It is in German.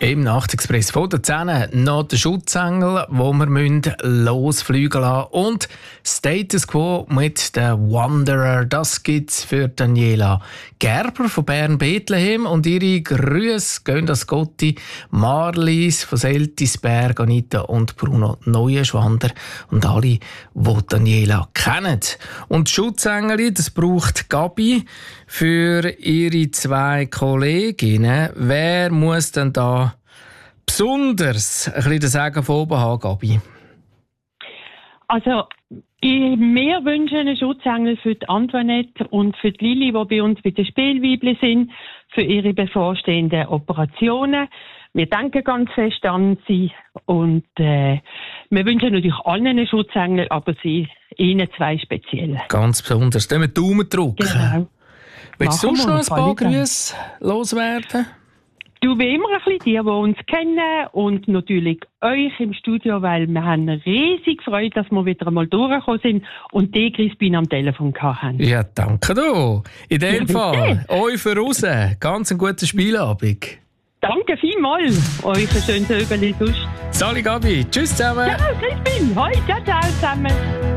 Im Nachtexpress von der 10 noch der Schutzengel, wo wir losfliegen lassen müssen. Und Status Quo mit der Wanderer. Das gibt's für Daniela Gerber von Bern Bethlehem. Und ihre Grüße gehen an Gotti, Marlies von Seltisberg, Anita und Bruno Neuenschwander und alle, die Daniela kennen. Und Schutzengel, das braucht Gabi für ihre 2 Kolleginnen. Wer muss denn da besonders ein bisschen den Segen von oben haben, Gabi? Also, wir wünschen einen Schutzengel für die Antoinette und für die Lili, die bei uns bei den Spielweibli sind, für ihre bevorstehenden Operationen. Wir denken ganz fest an sie und wir wünschen natürlich allen einen Schutzengel, aber ihnen 2 speziell. Ganz besonders. Dann wir die Daumen drücken. Genau. Willst du sonst noch ein paar Grüße loswerden? Du, wie immer ein bisschen die uns kennen und natürlich euch im Studio, weil wir haben riesig gefreut, dass wir wieder einmal durchgekommen sind und die Crispin am Telefon hatten. Ja, danke du. In dem Fall, euch voraus, ganz einen guten Spielabend. Danke vielmals. Euch ein schönes Öbeli sonst. Sali Gabi, tschüss zusammen. Ja, Crispin, hoi, ciao, ciao zusammen.